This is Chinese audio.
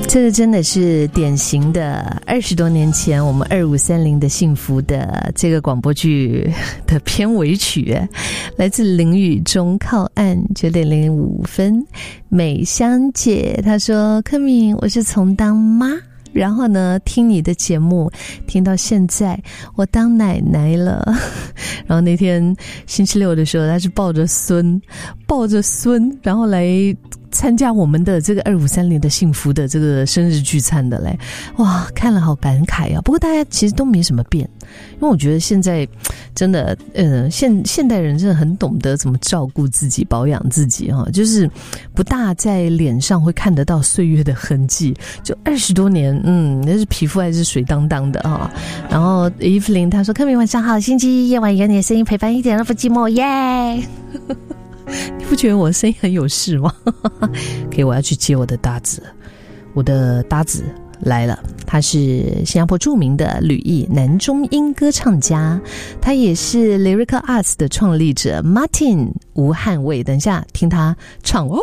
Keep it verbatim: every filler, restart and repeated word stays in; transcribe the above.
这个真的是典型的二十多年前我们二五三零的幸福的这个广播剧的片尾曲，来自林宇中靠岸九点零五分。美香姐她说，柯敏，我是从当妈然后呢听你的节目听到现在，我当奶奶了。然后那天星期六的时候，她是抱着孙抱着孙然后来参加我们的这个二五三零的幸福的这个生日聚餐的嘞。哇，看了好感慨啊。不过大家其实都没什么变，因为我觉得现在真的呃现现代人真的很懂得怎么照顾自己保养自己哈、哦，就是不大在脸上会看得到岁月的痕迹，就二十多年，嗯，那是皮肤还是水当当的哈、哦。然后伊芙琳她说，柯明晚上好，星期一夜晚有你的声音陪伴，一点都不寂寞耶。你不觉得我声音很有事吗？OK， 我要去接我的搭子，我的搭子来了，他是新加坡著名的吕艺男中音歌唱家，他也是 Lyrical Arts 的创立者 Martin 吴汉卫。等一下听他唱哦。